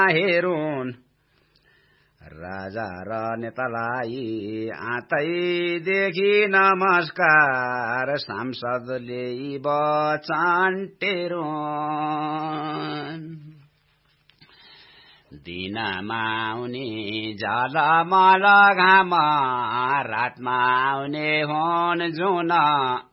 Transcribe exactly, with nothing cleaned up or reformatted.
हेरुन् राजा र नेतालाई आतैदेखि नमस्कार सांसदले वचन टेरुन् दिनमा आउने झलमल घाम रातमा आउने हुन् जुन